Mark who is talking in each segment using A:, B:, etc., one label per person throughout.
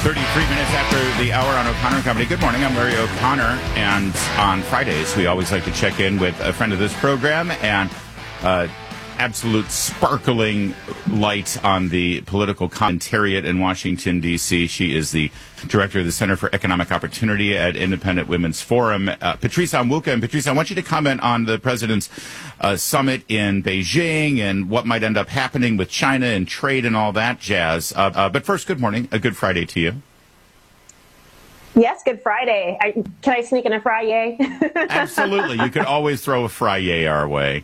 A: 33 minutes after the hour on O'Connor and Company. Good morning, I'm Larry O'Connor, and on Fridays we always like to check in with a friend of this program and absolute sparkling light on the political commentariat in Washington, D.C. She is the director of the Center for Economic Opportunity at Independent Women's Forum, Patrice Onwuka. And Patrice, I want you to comment on the president's summit in Beijing and what might end up happening with China and trade and all that jazz. But first, good morning. A good Friday to you.
B: Yes, good Friday. Can I sneak in a Friday?
A: Absolutely. You could always throw a Friday our way.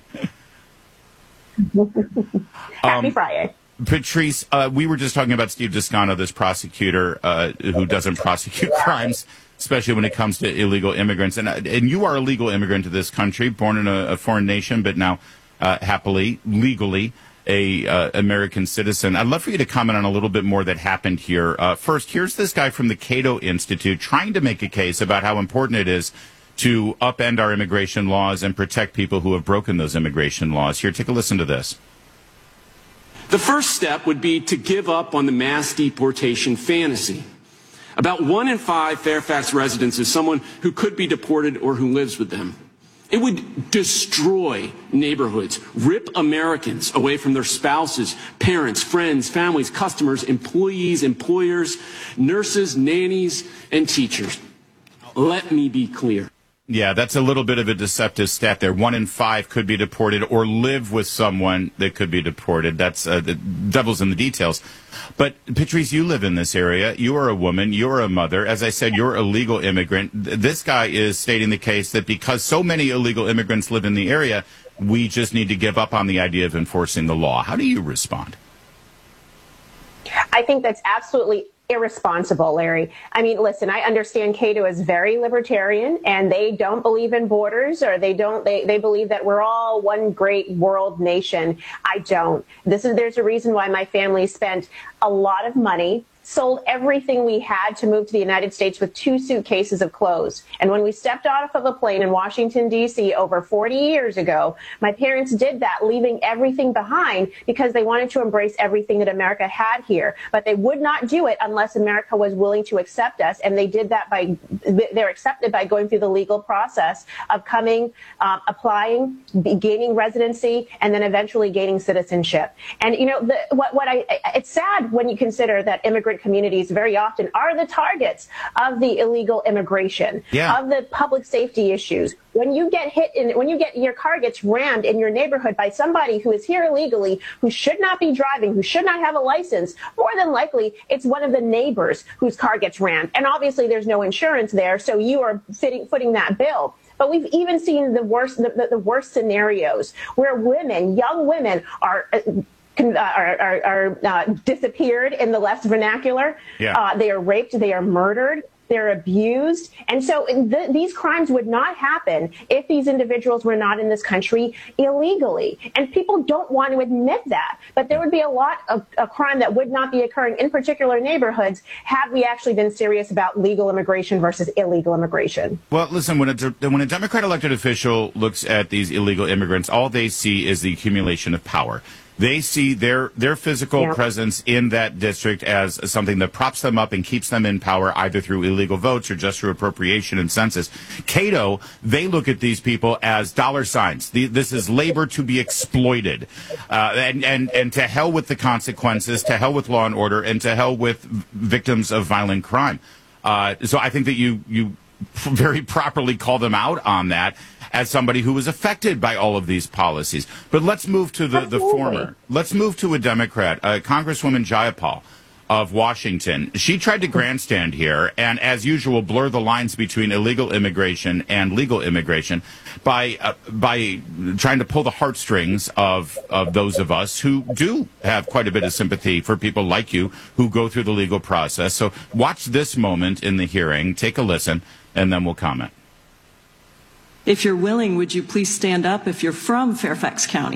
B: Happy Friday.
A: Patrice, we were just talking about Steve Descano, this prosecutor who doesn't prosecute crimes, especially when it comes to illegal immigrants. And you are a legal immigrant to this country, born in a foreign nation, but now happily, legally, a American citizen. I'd love for you to comment on a little bit more that happened here. First, here's this guy from the Cato Institute trying to make a case about how important it is to upend our immigration laws and protect people who have broken those immigration laws. Here, take a listen to this.
C: The first step would be to give up on the mass deportation fantasy. About 1 in 5 Fairfax residents is someone who could be deported or who lives with them. It would destroy neighborhoods, rip Americans away from their spouses, parents, friends, families, customers, employees, employers, nurses, nannies, and teachers. Let me be clear.
A: Yeah, that's a little bit of a deceptive stat there. 1 in 5 could be deported or live with someone that could be deported. That's the devil's in the details. But, Patrice, you live in this area. You are a woman. You're a mother. As I said, you're a legal immigrant. This guy is stating the case that because so many illegal immigrants live in the area, we just need to give up on the idea of enforcing the law. How do you respond?
B: I think that's absolutely irresponsible, Larry. I mean, listen, I understand Cato is very libertarian and they don't believe in borders, or they believe that we're all one great world nation. I don't. There's a reason why my family spent a lot of money, sold everything we had to move to the United States with 2 suitcases of clothes. And when we stepped off of a plane in Washington, D.C. over 40 years ago, my parents did that, leaving everything behind because they wanted to embrace everything that America had here. But they would not do it unless America was willing to accept us. And they did that they're accepted by going through the legal process of coming, applying, gaining residency, and then eventually gaining citizenship. And, you know, it's sad when you consider that immigrant communities very often are the targets of the illegal immigration, of the public safety issues. When you get your car gets rammed in your neighborhood by somebody who is here illegally, who should not be driving, who should not have a license, more than likely it's one of the neighbors whose car gets rammed. And obviously there's no insurance there, so you are footing that bill. But we've even seen the worst scenarios where young women are disappeared in the less vernacular. They are raped, they are murdered, they're abused. And so these crimes would not happen if these individuals were not in this country illegally. And people don't want to admit that. But there would be a lot of crime that would not be occurring in particular neighborhoods had we actually been serious about legal immigration versus illegal immigration.
A: Well, listen, when a Democrat elected official looks at these illegal immigrants, all they see is the accumulation of power. They see their physical presence in that district as something that props them up and keeps them in power, either through illegal votes or just through appropriation and census. Cato, they look at these people as dollar signs. This is labor to be exploited. And to hell with the consequences, to hell with law and order, and to hell with victims of violent crime. So I think that you very properly call them out on that as somebody who was affected by all of these policies. But let's move to the former. Let's move to a Democrat, Congresswoman Jayapal of Washington. She tried to grandstand here and, as usual, blur the lines between illegal immigration and legal immigration by trying to pull the heartstrings of those of us who do have quite a bit of sympathy for people like you who go through the legal process. So watch this moment in the hearing, take a listen, and then we'll comment.
D: If you're willing, would you please stand up if you're from Fairfax County?